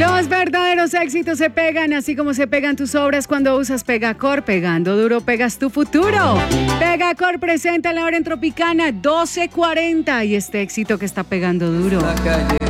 Los verdaderos éxitos se pegan, así como se pegan tus obras cuando usas Pegacor. Pegando duro, pegas tu futuro. Pegacor presenta la hora en Tropicana 12:40 y este éxito que está pegando duro. La calle